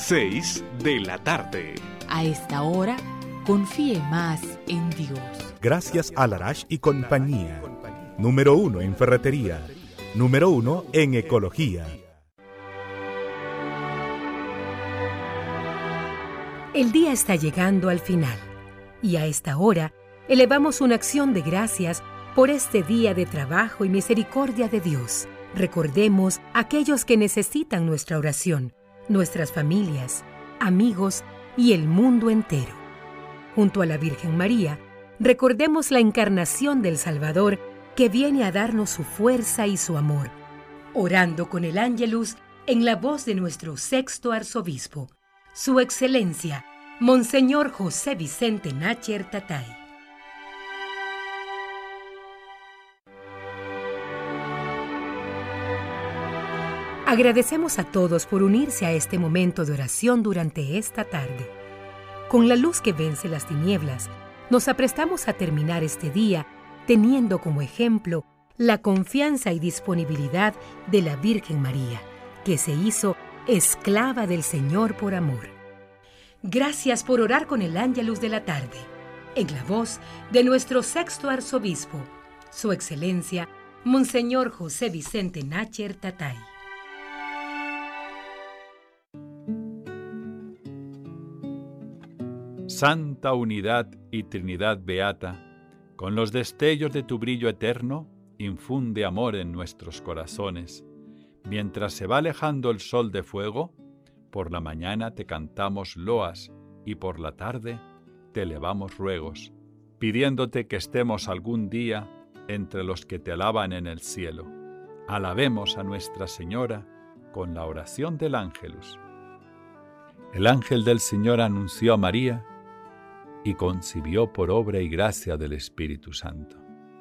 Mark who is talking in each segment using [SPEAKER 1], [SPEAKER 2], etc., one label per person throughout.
[SPEAKER 1] 6 de la tarde.
[SPEAKER 2] A esta hora, confíe más en Dios.
[SPEAKER 3] Gracias a Larache y compañía. Número 1 en ferretería. Número 1 en ecología.
[SPEAKER 4] El día está llegando al final y a esta hora elevamos una acción de gracias por este día de trabajo y misericordia de Dios. Recordemos a aquellos que necesitan nuestra oración, nuestras familias, amigos y el mundo entero. Junto a la Virgen María, recordemos la encarnación del Salvador que viene a darnos su fuerza y su amor, orando con el Ángelus en la voz de nuestro sexto arzobispo, Su Excelencia, Monseñor José Vicente Nácher Tatay. Agradecemos a todos por unirse a este momento de oración durante esta tarde. Con la luz que vence las tinieblas, nos aprestamos a terminar este día teniendo como ejemplo la confianza y disponibilidad de la Virgen María, que se hizo esclava del Señor por amor. Gracias por orar con el Ángelus de la tarde, en la voz de nuestro sexto arzobispo, Su Excelencia, Monseñor José Vicente Nácher Tatay.
[SPEAKER 5] Santa Unidad y Trinidad Beata, con los destellos de tu brillo eterno, infunde amor en nuestros corazones. Mientras se va alejando el sol de fuego, por la mañana te cantamos loas y por la tarde te elevamos ruegos, pidiéndote que estemos algún día entre los que te alaban en el cielo. Alabemos a Nuestra Señora con la oración del Ángelus. El ángel del Señor anunció a María y concibió por obra y gracia del Espíritu Santo.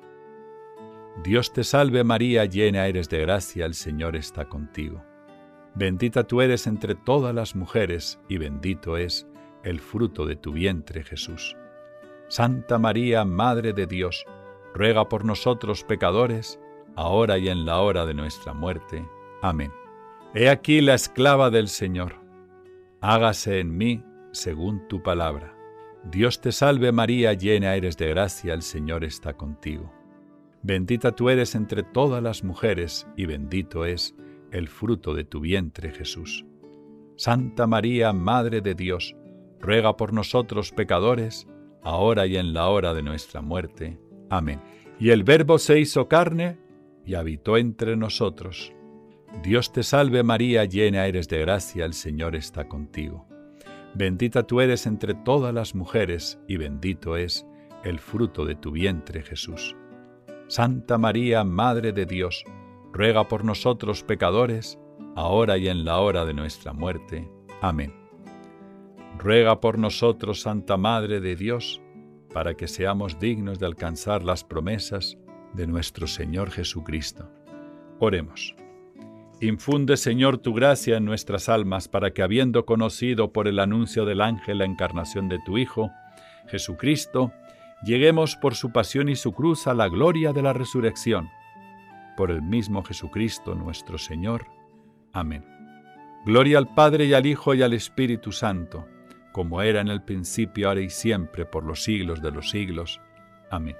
[SPEAKER 5] Dios te salve María, llena eres de gracia, el Señor está contigo. Bendita tú eres entre todas las mujeres, y bendito es el fruto de tu vientre, Jesús. Santa María, Madre de Dios, ruega por nosotros pecadores, ahora y en la hora de nuestra muerte. Amén. He aquí la esclava del Señor. Hágase en mí según tu palabra. Dios te salve María, llena eres de gracia, el Señor está contigo. Bendita tú eres entre todas las mujeres, y bendito es el fruto de tu vientre, Jesús. Santa María, Madre de Dios, ruega por nosotros pecadores, ahora y en la hora de nuestra muerte. Amén. Y el Verbo se hizo carne y habitó entre nosotros. Dios te salve María, llena eres de gracia, el Señor está contigo. Bendita tú eres entre todas las mujeres, y bendito es el fruto de tu vientre, Jesús. Santa María, Madre de Dios, ruega por nosotros pecadores, ahora y en la hora de nuestra muerte. Amén. Ruega por nosotros, Santa Madre de Dios, para que seamos dignos de alcanzar las promesas de nuestro Señor Jesucristo. Oremos. Infunde, Señor, tu gracia en nuestras almas, para que, habiendo conocido por el anuncio del ángel la encarnación de tu Hijo, Jesucristo, lleguemos por su pasión y su cruz a la gloria de la resurrección. Por el mismo Jesucristo nuestro Señor. Amén. Gloria al Padre y al Hijo y al Espíritu Santo, como era en el principio, ahora y siempre, por los siglos de los siglos. Amén.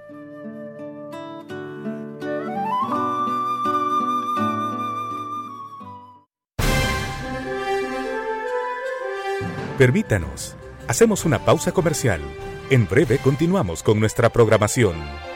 [SPEAKER 3] Permítanos, hacemos una pausa comercial. En breve continuamos con nuestra programación.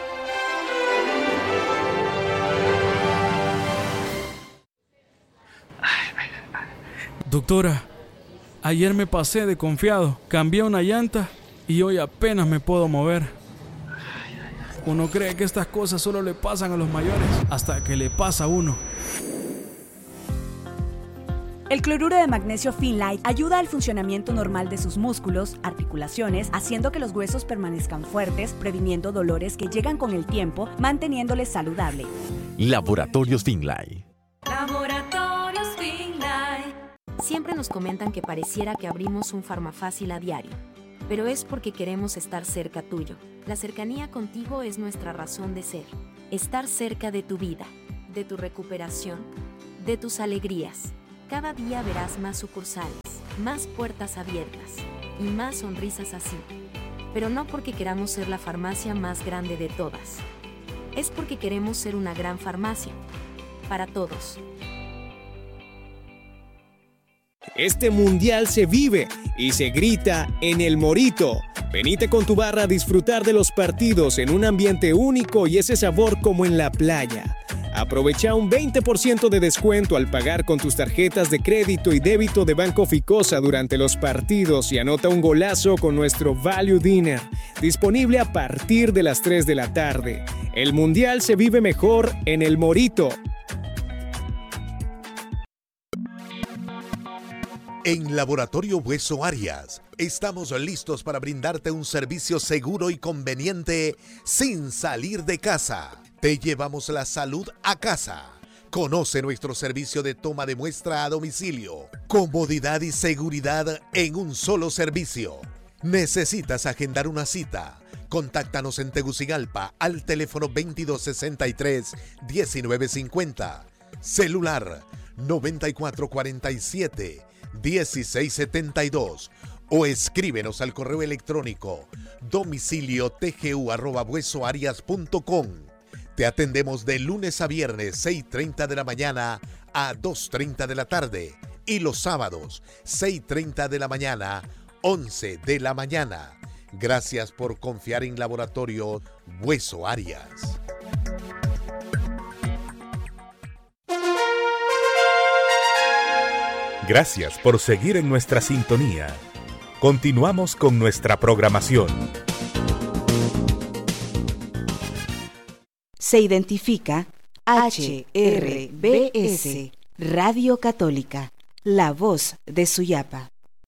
[SPEAKER 6] Doctora, ayer me pasé de confiado, cambié una llanta y hoy apenas me puedo mover. Uno cree que estas cosas solo le pasan a los mayores, hasta que le pasa a uno.
[SPEAKER 7] El cloruro de magnesio Finlite ayuda al funcionamiento normal de sus músculos, articulaciones, haciendo que los huesos permanezcan fuertes, previniendo dolores que llegan con el tiempo, manteniéndoles saludable.
[SPEAKER 8] Laboratorios Finlite.
[SPEAKER 9] Laboratorios Finlite.
[SPEAKER 10] Siempre nos comentan que pareciera que abrimos un Farmafácil a diario, pero es porque queremos estar cerca tuyo. La cercanía contigo es nuestra razón de ser. Estar cerca de tu vida, de tu recuperación, de tus alegrías. Cada día verás más sucursales, más puertas abiertas y más sonrisas así. Pero no porque queramos ser la farmacia más grande de todas. Es porque queremos ser una gran farmacia. Para todos.
[SPEAKER 11] Este mundial se vive y se grita en El Morito. Venite con tu barra a disfrutar de los partidos en un ambiente único y ese sabor como en la playa. Aprovecha un 20% de descuento al pagar con tus tarjetas de crédito y débito de Banco Ficosa durante los partidos y anota un golazo con nuestro Value Dinner, disponible a partir de las 3 de la tarde. El mundial se vive mejor en El Morito.
[SPEAKER 12] En Laboratorio Hueso Arias, estamos listos para brindarte un servicio seguro y conveniente sin salir de casa. Te llevamos la salud a casa. Conoce nuestro servicio de toma de muestra a domicilio. Comodidad y seguridad en un solo servicio. ¿Necesitas agendar una cita? Contáctanos en Tegucigalpa al teléfono 2263-1950. Celular 9447-1672 o escríbenos al correo electrónico domiciliotgu@huesoarias.com. Te atendemos de lunes a viernes 6:30 de la mañana a 2:30 de la tarde y los sábados 6:30 de la mañana, 11 de la mañana. Gracias por confiar en Laboratorio Hueso Arias.
[SPEAKER 3] Gracias por seguir en nuestra sintonía. Continuamos con nuestra programación.
[SPEAKER 13] Se identifica HRBS, Radio Católica, la voz de Suyapa.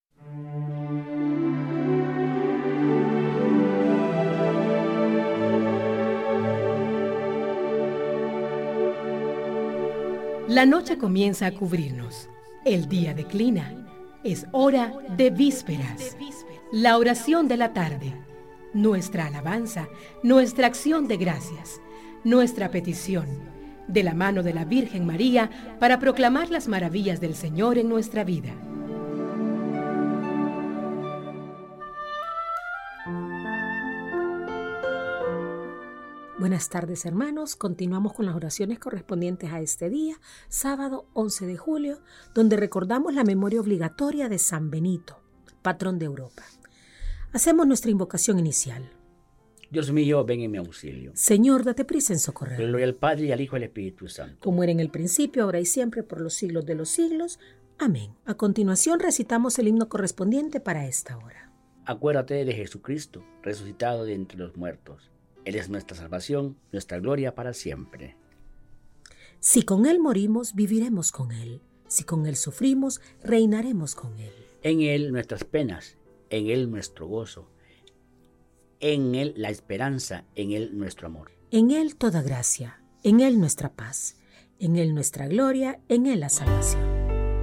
[SPEAKER 4] La noche comienza a cubrirnos. El día declina. Es hora de vísperas. La oración de la tarde. Nuestra alabanza, nuestra acción de gracias, nuestra petición, de la mano de la Virgen María, para proclamar las maravillas del Señor en nuestra vida.
[SPEAKER 14] Buenas tardes, hermanos. Continuamos con las oraciones correspondientes a este día, sábado 11 de julio, donde recordamos la memoria obligatoria de San Benito, patrón de Europa. Hacemos nuestra invocación inicial.
[SPEAKER 15] Dios mío, ven en mi auxilio.
[SPEAKER 14] Señor, date prisa en socorrer.
[SPEAKER 15] Gloria al Padre, y al Hijo, y al Espíritu Santo.
[SPEAKER 14] Como era en el principio, ahora y siempre, por los siglos de los siglos. Amén. A continuación recitamos el himno correspondiente para esta hora.
[SPEAKER 15] Acuérdate de Jesucristo, resucitado de entre los muertos. Él es nuestra salvación, nuestra gloria para siempre.
[SPEAKER 14] Si con Él morimos, viviremos con Él. Si con Él sufrimos, reinaremos con Él.
[SPEAKER 15] En Él nuestras penas, en Él nuestro gozo, en Él la esperanza, en Él nuestro amor.
[SPEAKER 14] En Él toda gracia, en Él nuestra paz, en Él nuestra gloria, en Él la salvación.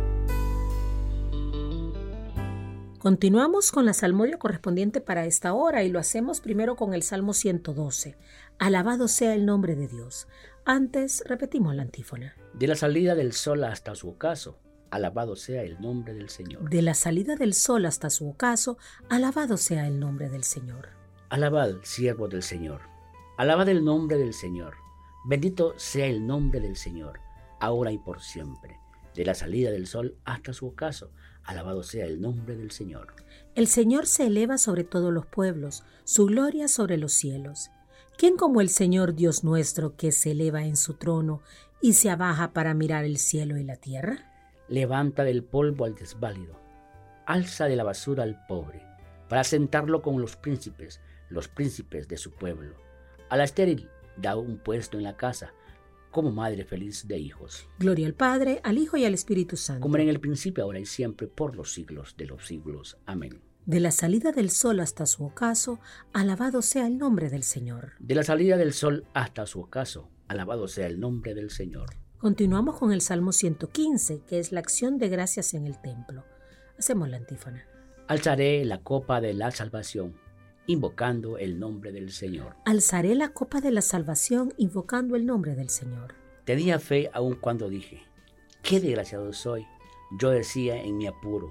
[SPEAKER 14] Continuamos con la salmodia correspondiente para esta hora y lo hacemos primero con el Salmo 112. Alabado sea el nombre de Dios. Antes repetimos la antífona.
[SPEAKER 15] De la salida del sol hasta su ocaso, alabado sea el nombre del Señor.
[SPEAKER 14] De la salida del sol hasta su ocaso, alabado sea el nombre del Señor.
[SPEAKER 15] Alabad, siervos del Señor. Alabad el nombre del Señor. Bendito sea el nombre del Señor, ahora y por siempre. De la salida del sol hasta su ocaso, alabado sea el nombre del Señor.
[SPEAKER 14] El Señor se eleva sobre todos los pueblos, su gloria sobre los cielos. ¿Quién como el Señor Dios nuestro, que se eleva en su trono y se abaja para mirar el cielo y la tierra?
[SPEAKER 15] Levanta del polvo al desválido, alza de la basura al pobre, para sentarlo con los príncipes de su pueblo. A la estéril da un puesto en la casa, como madre feliz de hijos.
[SPEAKER 14] Gloria al Padre, al Hijo y al Espíritu Santo.
[SPEAKER 15] Como era en el principio, ahora y siempre, por los siglos de los siglos. Amén.
[SPEAKER 14] De la salida del sol hasta su ocaso, alabado sea el nombre del Señor.
[SPEAKER 15] De la salida del sol hasta su ocaso, alabado sea el nombre del Señor.
[SPEAKER 14] Continuamos con el Salmo 115, que es la acción de gracias en el templo. Hacemos la antífona.
[SPEAKER 15] Alzaré la copa de la salvación, invocando el nombre del Señor.
[SPEAKER 14] Alzaré la copa de la salvación, invocando el nombre del Señor.
[SPEAKER 15] Tenía fe aun cuando dije, qué desgraciado soy. Yo decía en mi apuro,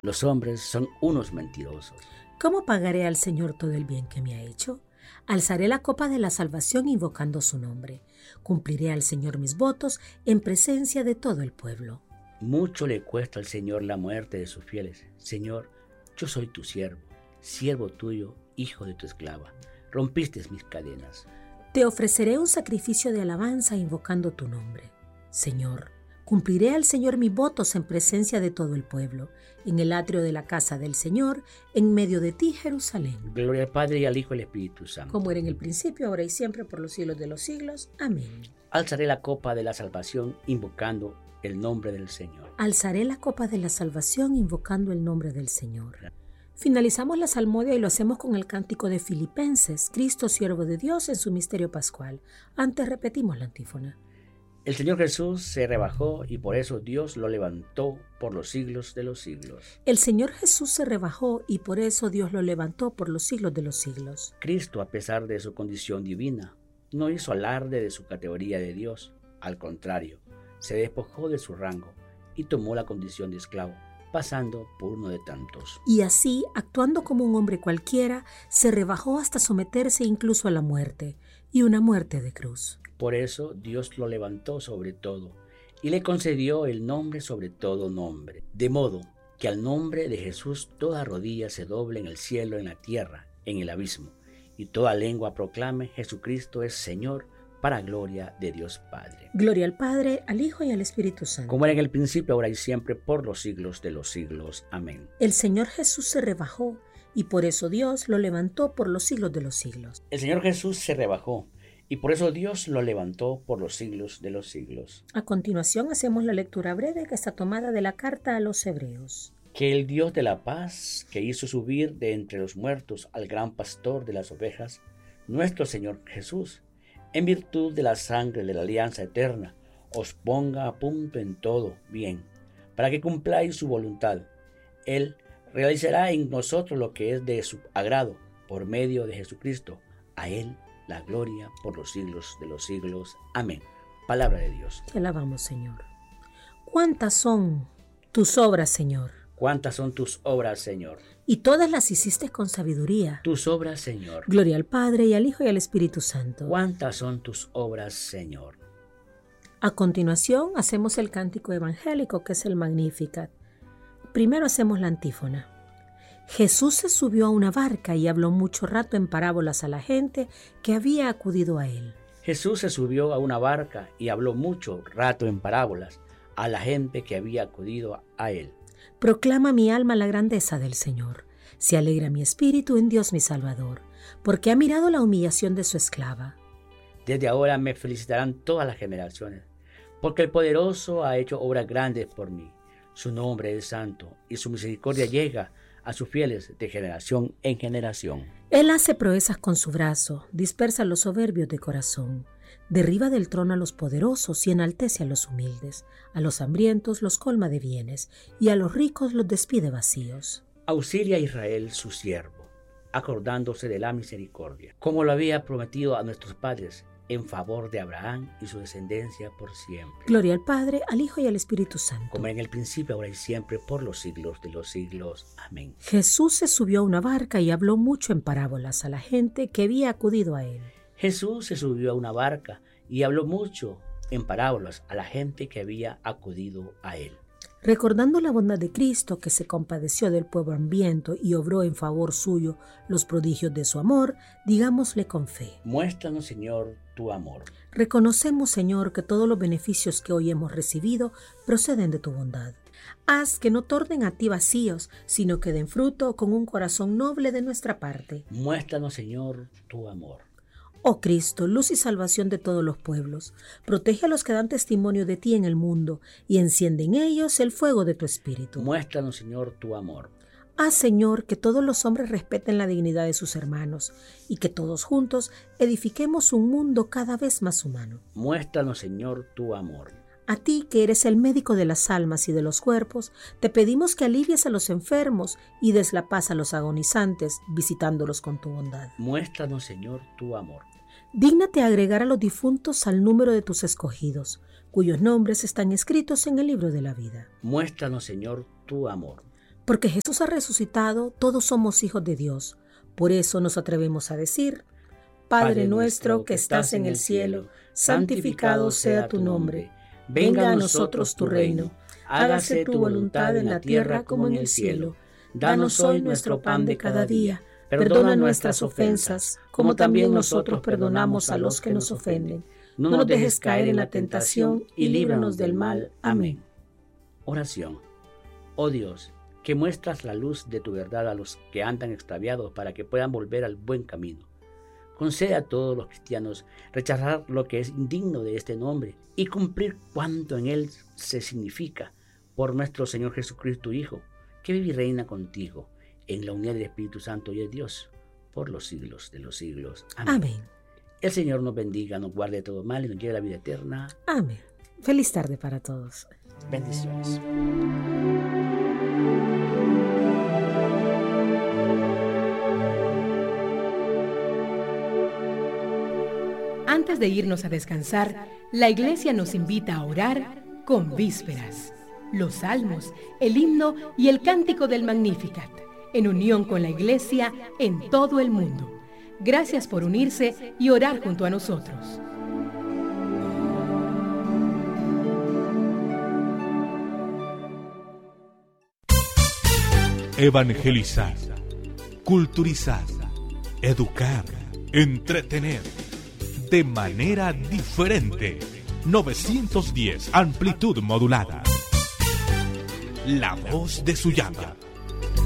[SPEAKER 15] Los hombres son unos mentirosos.
[SPEAKER 14] ¿Cómo pagaré al Señor todo el bien que me ha hecho? Alzaré la copa de la salvación invocando su nombre. Cumpliré al Señor mis votos en presencia de todo el pueblo.
[SPEAKER 15] Mucho le cuesta al Señor la muerte de sus fieles. Señor, yo soy tu siervo, siervo tuyo, hijo de tu esclava. Rompiste mis cadenas.
[SPEAKER 14] Te ofreceré un sacrificio de alabanza invocando tu nombre. Señor, cumpliré al Señor mis votos en presencia de todo el pueblo, en el atrio de la casa del Señor, en medio de ti, Jerusalén.
[SPEAKER 15] Gloria al Padre y al Hijo y al Espíritu Santo.
[SPEAKER 14] Como era en el principio, ahora y siempre, por los siglos de los siglos. Amén.
[SPEAKER 15] Alzaré la copa de la salvación invocando el nombre del Señor.
[SPEAKER 14] Alzaré la copa de la salvación invocando el nombre del Señor. Finalizamos la salmodia y lo hacemos con el cántico de Filipenses, Cristo siervo de Dios en su misterio pascual. Antes repetimos la antífona.
[SPEAKER 15] El Señor Jesús se rebajó y por eso Dios lo levantó por los siglos de los siglos.
[SPEAKER 14] El Señor Jesús se rebajó y por eso Dios lo levantó por los siglos de los siglos.
[SPEAKER 15] Cristo, a pesar de su condición divina, no hizo alarde de su categoría de Dios. Al contrario, se despojó de su rango y tomó la condición de esclavo, pasando por uno de tantos.
[SPEAKER 14] Y así, actuando como un hombre cualquiera, se rebajó hasta someterse incluso a la muerte, y una muerte de cruz.
[SPEAKER 15] Por eso Dios lo levantó sobre todo, y le concedió el nombre sobre todo nombre, de modo que al nombre de Jesús toda rodilla se doble en el cielo, en la tierra, en el abismo, y toda lengua proclame: Jesucristo es Señor, para gloria de Dios Padre.
[SPEAKER 14] Gloria al Padre, al Hijo y al Espíritu Santo.
[SPEAKER 15] Como era en el principio, ahora y siempre, por los siglos de los siglos. Amén.
[SPEAKER 14] El Señor Jesús se rebajó, y por eso Dios lo levantó por los siglos de los siglos.
[SPEAKER 15] El Señor Jesús se rebajó, y por eso Dios lo levantó por los siglos de los siglos.
[SPEAKER 14] A continuación hacemos la lectura breve que está tomada de la carta a los Hebreos.
[SPEAKER 15] Que el Dios de la paz, que hizo subir de entre los muertos al gran pastor de las ovejas, nuestro Señor Jesús, en virtud de la sangre de la alianza eterna, os ponga a punto en todo bien, para que cumpláis su voluntad. Él realizará en nosotros lo que es de su agrado, por medio de Jesucristo. A Él la gloria por los siglos de los siglos. Amén. Palabra de Dios.
[SPEAKER 14] Te alabamos, Señor. ¿Cuántas son tus obras, Señor?
[SPEAKER 15] ¿Cuántas son tus obras, Señor?
[SPEAKER 14] Y todas las hiciste con sabiduría.
[SPEAKER 15] Tus obras, Señor.
[SPEAKER 14] Gloria al Padre y al Hijo y al Espíritu Santo.
[SPEAKER 15] ¿Cuántas son tus obras, Señor?
[SPEAKER 14] A continuación hacemos el cántico evangélico, que es el Magnificat. Primero hacemos la antífona. Jesús se subió a una barca y habló mucho rato en parábolas a la gente que había acudido a él.
[SPEAKER 15] Jesús se subió a una barca y habló mucho rato en parábolas a la gente que había acudido a él.
[SPEAKER 14] Proclama mi alma la grandeza del Señor. Se alegra mi espíritu en Dios mi Salvador, porque ha mirado la humillación de su esclava.
[SPEAKER 15] Desde ahora me felicitarán todas las generaciones, porque el poderoso ha hecho obras grandes por mí. Su nombre es santo y su misericordia llega a sus fieles de generación en generación.
[SPEAKER 14] Él hace proezas con su brazo, dispersa a los soberbios de corazón, derriba del trono a los poderosos y enaltece a los humildes, a los hambrientos los colma de bienes y a los ricos los despide vacíos.
[SPEAKER 15] Auxilia a Israel su siervo, acordándose de la misericordia, como lo había prometido a nuestros padres, en favor de Abraham y su descendencia por siempre.
[SPEAKER 14] Gloria al Padre, al Hijo y al Espíritu Santo.
[SPEAKER 15] Como en el principio, ahora y siempre, por los siglos de los siglos. Amén.
[SPEAKER 14] Jesús se subió a una barca y habló mucho en parábolas a la gente que había acudido a él.
[SPEAKER 15] Jesús se subió a una barca y habló mucho en parábolas a la gente que había acudido a él.
[SPEAKER 14] Recordando la bondad de Cristo, que se compadeció del pueblo hambriento y obró en favor suyo los prodigios de su amor, digámosle con fe.
[SPEAKER 15] Muéstranos, Señor, tu amor.
[SPEAKER 14] Reconocemos, Señor, que todos los beneficios que hoy hemos recibido proceden de tu bondad. Haz que no tornen a ti vacíos, sino que den fruto con un corazón noble de nuestra parte.
[SPEAKER 15] Muéstranos, Señor, tu amor.
[SPEAKER 14] Oh Cristo, luz y salvación de todos los pueblos, protege a los que dan testimonio de ti en el mundo y enciende en ellos el fuego de tu espíritu.
[SPEAKER 15] Muéstranos, Señor, tu amor.
[SPEAKER 14] Haz, Señor, que todos los hombres respeten la dignidad de sus hermanos y que todos juntos edifiquemos un mundo cada vez más humano.
[SPEAKER 15] Muéstranos, Señor, tu amor.
[SPEAKER 14] A ti, que eres el médico de las almas y de los cuerpos, te pedimos que alivies a los enfermos y des la paz a los agonizantes, visitándolos con tu bondad.
[SPEAKER 15] Muéstranos, Señor, tu amor.
[SPEAKER 14] Dígnate agregar a los difuntos al número de tus escogidos, cuyos nombres están escritos en el libro de la vida.
[SPEAKER 15] Muéstranos, Señor, tu amor.
[SPEAKER 14] Porque Jesús ha resucitado, todos somos hijos de Dios. Por eso nos atrevemos a decir: Padre nuestro que estás en el cielo, santificado sea tu nombre. Venga a nosotros tu reino. Hágase tu voluntad en la tierra como en el cielo. Danos hoy nuestro pan de cada día. Perdona nuestras ofensas, como también nosotros perdonamos a los que nos ofenden. No nos dejes caer en la tentación y líbranos del mal. Amén.
[SPEAKER 15] Oración. Oh Dios, que muestras la luz de tu verdad a los que andan extraviados para que puedan volver al buen camino. Concede a todos los cristianos rechazar lo que es indigno de este nombre y cumplir cuanto en él se significa, por nuestro Señor Jesucristo, tu Hijo, que vive y reina contigo en la unidad del Espíritu Santo y es Dios por los siglos de los siglos. Amén.
[SPEAKER 14] Amén.
[SPEAKER 15] El Señor nos bendiga, nos guarde de todo mal y nos lleve a la vida eterna.
[SPEAKER 14] Amén. Feliz tarde para todos.
[SPEAKER 15] Bendiciones.
[SPEAKER 4] Antes de irnos a descansar, la Iglesia nos invita a orar con vísperas, los salmos, el himno y el cántico del Magnificat, en unión con la Iglesia en todo el mundo. Gracias por unirse y orar junto a nosotros.
[SPEAKER 3] Evangelizar, culturizar, educar, entretener, de manera diferente. 910 amplitud modulada. La voz de Suyapa.